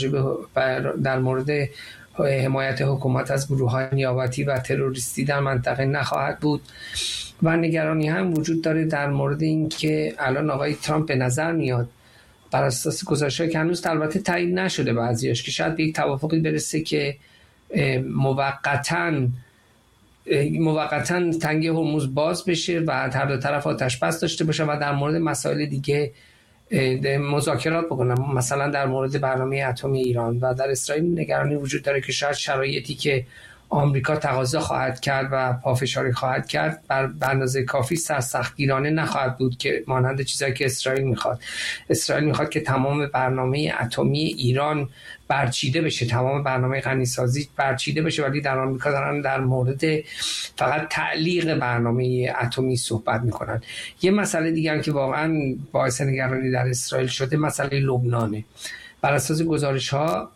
در مورد حمایت حکومت از گروه‌های نیابتی و تروریستی در منطقه نخواهد بود و نگرانی هم وجود داره در مورد این که الان آقای ترامپ به نظر میاد بر اساس گزارش‌هایی که هنوز البته تایید نشده بعضیاش که شاید به یک توافقی برسه که موقتاً موقتاً تنگه هرمز باز بشه و هر دو طرف آتش بس داشته باشه و در مورد مسائل دیگه مذاکرات بکنم، مثلا در مورد برنامه اتمی ایران. و در اسرائیل نگرانی وجود داره که شاید شرایطی که آمریکا تقاضا خواهد کرد و پافشاری خواهد کرد بر اندازه کافی سختگیرانه نخواهد بود که مانند چیزایی که اسرائیل میخواد. اسرائیل میخواد که تمام برنامه اتمی ایران برچیده بشه، تمام برنامه غنیسازی برچیده بشه، ولی در آمریکا دارن در مورد فقط تعلیق برنامه اتمی صحبت میکنن. یه مسئله دیگه هم که واقعا باعث نگرانی در اسرائیل شده مسئله لبنانه. بر اساس گزارش‌ها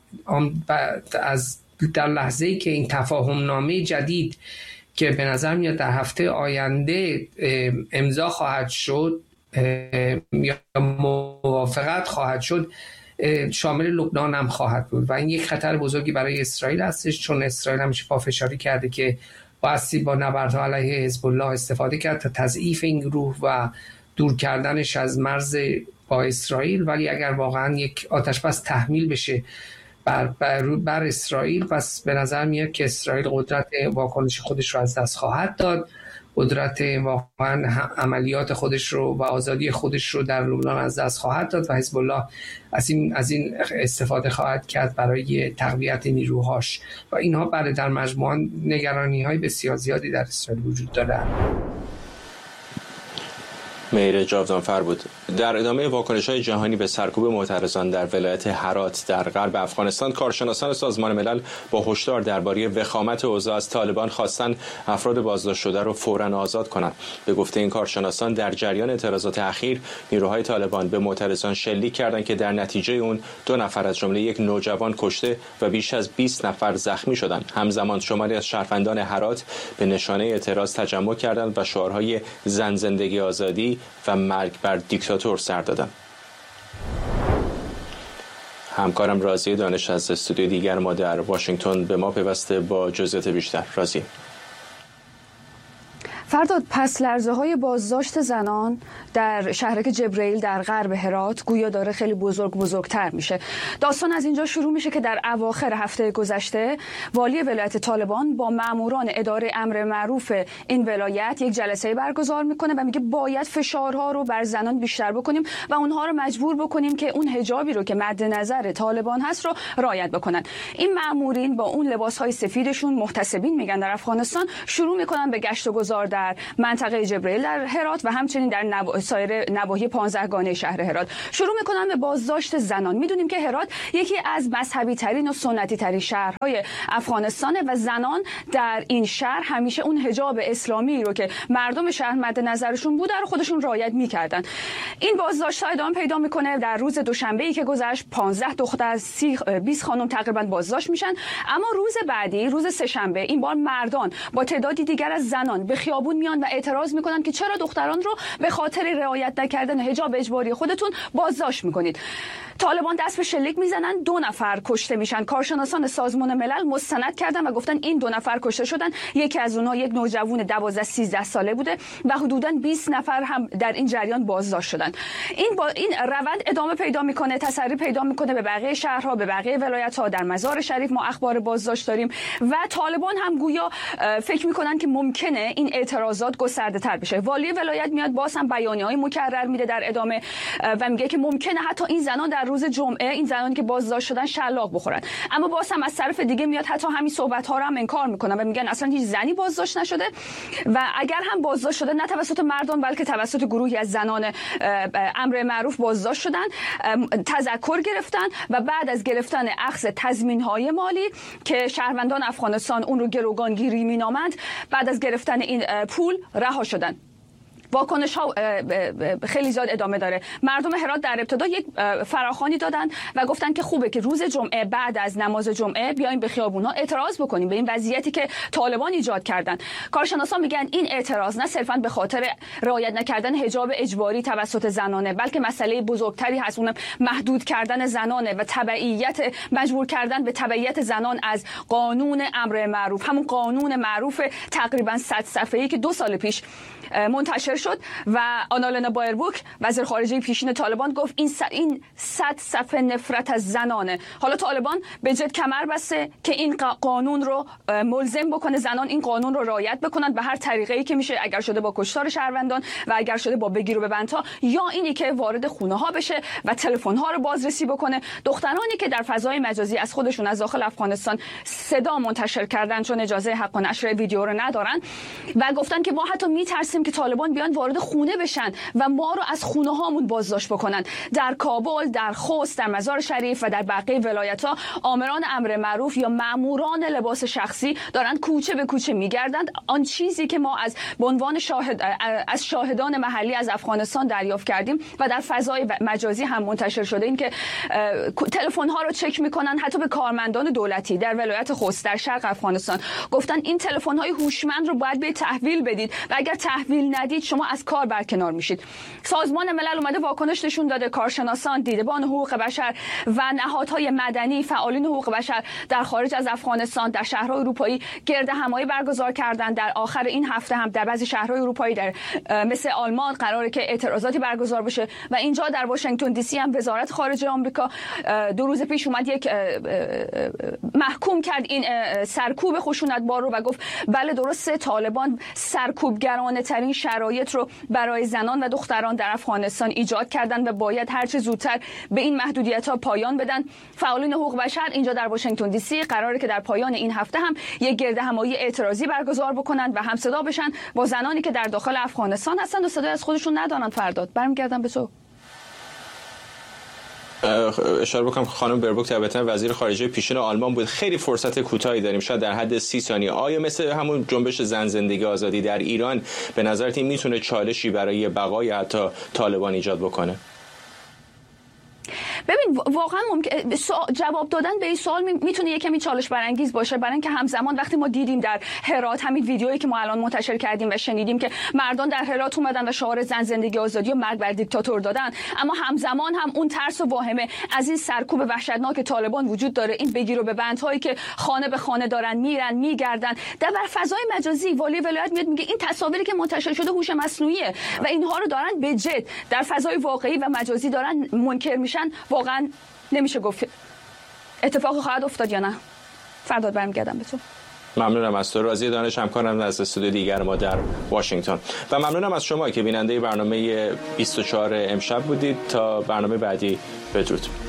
از در لحظه‌ای که این تفاهم نامه جدید که به نظر میاد در هفته آینده امضا خواهد شد یا موافقت خواهد شد شامل لبنان هم خواهد بود و این یک خطر بزرگی برای اسرائیل هستش، چون اسرائیل همیشه پافشاری کرده که بایستی با نبردها علیه حزب الله استفاده کرد تا تضعیف این گروه و دور کردنش از مرز با اسرائیل. ولی اگر واقعا یک آتش بس تحمیل بشه بر, بر, بر اسرائیل، پس به نظر میاد که اسرائیل قدرت واکنش خودش رو از دست خواهد داد، قدرت واقعا عملیات خودش رو و آزادی خودش رو در لبنان از دست خواهد داد و حزب الله از این از این استفاده خواهد کرد برای تقویت نیروهاش و اینها بعد در مجموع نگرانی‌های بسیار زیادی در اسرائیل وجود دارد. مهری جاودانفر بود. در ادامه واکنش‌های جهانی به سرکوب معترضان در ولایت هرات در غرب افغانستان، کارشناسان سازمان ملل با هشدار درباره وخامت اوضاع از طالبان خواستن افراد بازداشت شده را فوراً آزاد کنند. به گفته این کارشناسان در جریان اعتراضات اخیر نیروهای طالبان به معترضان شلیک کردند که در نتیجه اون دو نفر از جمله یک نوجوان کشته و بیش از بیست نفر زخمی شدند. همزمان شماری از شهروندان هرات به نشانه اعتراض تجمع کردند و شعارهای زن زندگی آزادی و مرگ بر دیکتاتور سر دادن. همکارم رازی دانش از استودیو دیگر ما در واشنگتن به ما پیوسته با جزئیات بیشتر. رازی. فرداد، پس لرزه های بازداشت زنان در شهرک جبرئیل در غرب هرات گویا داره خیلی بزرگ بزرگتر میشه. داستان از اینجا شروع میشه که در اواخر هفته گذشته والی ولایت طالبان با ماموران اداره امر معروف این ولایت یک جلسه برگزار میکنه و میگه باید فشارها رو بر زنان بیشتر بکنیم و اونها رو مجبور بکنیم که اون حجابی رو که مد نظر طالبان هست رو رعایت بکنن. این مامورین با اون لباسهای سفیدشون، محتسبین میگن در افغانستان، شروع میکنن به گشت و گذار در در منطقه جبرئیل در هرات و همچنین در نو... سایر نواحی پانزده گانه شهر هرات شروع میکنن به بازداشت زنان. میدونیم که هرات یکی از مذهبی ترین و سنتی ترین شهرهای افغانستانه و زنان در این شهر همیشه اون حجاب اسلامی رو که مردم شهر مد نظرشون بوده رو خودشون رعایت میکردن. این بازداشت‌ها ادامه پیدا میکنه. در روز دوشنبه‌ای که گذشت پانزده دختر از بیست خانم تقریبا بازداشت میشن، اما روز بعدی روز سه‌شنبه این بار مردان با تعدادی دیگر از زنان به خیابون میان و اعتراض میکنن که چرا دختران رو به خاطر رعایت نکردن حجاب اجباری خودتون بازداشت میکنید. طالبان دست به شلیک میزنن، دو نفر کشته میشن. کارشناسان سازمان ملل مستند کردن و گفتن این دو نفر کشته شدن. یکی از اونها یک نوجوان دوازده سیزده ساله بوده و حدوداً بیست نفر هم در این جریان بازداشت شدن. این با این روند ادامه پیدا میکنه، تسری پیدا میکنه به بقیه شهرها، به بقیه ولایت‌ها. در مزار شریف ما اخبار بازداشت داریم و طالبان هم گویا فکر میکنن که ممکنه این اعتراضات گسترده تر بشه. والی ولایت میاد باز هم بیانیه‌های مکرر میده در ادامه و میگه که ممکنه حتی این زنان در روز جمعه، این زنانی که بازداشت شدن، شلاق بخورن. اما باز هم از طرف دیگه میاد حتی همین صحبت‌ها رو هم انکار میکنن و میگن اصلا هیچ زنی بازداشت نشده و اگر هم بازداشت شده نه توسط مردان بلکه توسط گروهی از زنان امر معروف بازداشت شدن، تذکر گرفتن و بعد از گرفتن اخذ تضمین‌های مالی که شهروندان افغانستان اون رو گروگانگیری مینامند، بعد از گرفتن این پول رها شدن. واکنش ها خیلی زیاد ادامه داره. مردم هرات در ابتدا یک فراخوانی دادن و گفتن که خوبه که روز جمعه بعد از نماز جمعه بیایم به خیابونا اعتراض بکنیم به این وضعیتی که طالبان ایجاد کردن. کارشناسان میگن این اعتراض نه صرفا به خاطر رعایت نکردن حجاب اجباری توسط زنانه، بلکه مسئله بزرگتری هست، اونم محدود کردن زنانه و تبعیت، مجبور کردن به تبعیت زنان از قانون امر معروف، همون قانون معروف تقریبا صد صفحه‌ای که دو سال پیش منتشر شد و آنالنا بایربوک وزیر خارجه پیشین طالبان گفت این این صد صفحه نفرت از زنانه. حالا طالبان به جد کمر بسته که این قانون رو ملزم بکنه زنان این قانون رو رعایت بکنن به هر طریقه‌ای که میشه، اگر شده با کشتار شهروندان و اگر شده با بگیر و ببندها، یا اینی که وارد خونه ها بشه و تلفن ها رو بازرسی بکنه. دخترانی که در فضای مجازی از خودشون از داخل افغانستان صدا منتشر کردن چون اجازه حق نشر ویدیو رو ندارن و گفتن که ما حتی میترسیم که طالبان بیان وارد خونه بشن و ما رو از خونه هامون بازداشت بکنن. در کابل، در خوست، در مزار شریف و در بقیه ولایت‌ها آمران امر معروف یا ماموران لباس شخصی دارن کوچه به کوچه میگردند. آن چیزی که ما از به عنوان شاهد از شاهدان محلی از افغانستان دریافت کردیم و در فضای مجازی هم منتشر شده این که تلفن ها رو چک میکنن، حتی به کارمندان دولتی در ولایت خوست در شرق افغانستان گفتن این تلفن های هوشمند رو باید به تحویل بدید و اگر تحویل ندید شما از کار برکنار میشید. سازمان ملل اومده واکنش نشون داده، کارشناسان، دیدبان حقوق بشر و نهادهای مدنی، فعالین حقوق بشر در خارج از افغانستان در شهرهای اروپایی گرد همایی برگزار کردن. در آخر این هفته هم در بعضی شهرهای اروپایی در مثل آلمان قراره که اعتراضاتی برگزار بشه و اینجا در واشنگتن دی سی هم وزارت خارجه آمریکا دو روز پیش اومد یک محکوم کرد این سرکوب خشونتبار رو و گفت بله درسته طالبان سرکوبگرانه ترین شرایط رو برای زنان و دختران در افغانستان ایجاد کردن و باید هر چه زودتر به این محدودیت‌ها پایان بدن. فعالین حقوق بشر اینجا در واشنگتن دی سی قراره که در پایان این هفته هم یک گرد همایی اعتراضی برگزار بکنن و همصدا بشن با زنانی که در داخل افغانستان هستن و صدای از خودشون ندارن. فرداد برمیگردم به تو. اشاره بکنم خانم بربوک طبعا وزیر خارجه پیشین آلمان بود. خیلی فرصت کوتاهی داریم، شاید در حد سی ثانیه. آیا مثل همون جنبش زن زندگی آزادی در ایران به نظرت این میتونه چالشی برای بقای حتی طالبان ایجاد بکنه؟ ببین واقعا ممکن جواب دادن به این سوال میتونه یه کمی چالش برانگیز باشه، برای اینکه همزمان وقتی ما دیدیم در هرات همین ویدیویی که ما الان منتشر کردیم و شنیدیم که مردان در هرات اومدن و شعار زن زندگی آزادی و مرگ بر دیکتاتور دادن، اما همزمان هم اون ترس و واهمه از این سرکوب وحشتناک طالبان وجود داره. این بگیر و ببندهایی که خانه به خانه دارن میرن میگردن در فضای مجازی. والی ولایت میاد میگه این تصاویری که منتشر شده هوش مصنوعیه و اینها رو دارن به جد در فضای واقعی و مجازی دارن منکر میشن. واقعا نمیشه گفت اتفاق خواهد افتاد یا نه. فرداد برمیگردم به تو. ممنونم از تو. راضی دانش همکارم از استودیو دیگر ما در واشنگتن و ممنونم از شما که بیننده برنامه بیست و چهار امشب بودید. تا برنامه بعدی بدرود.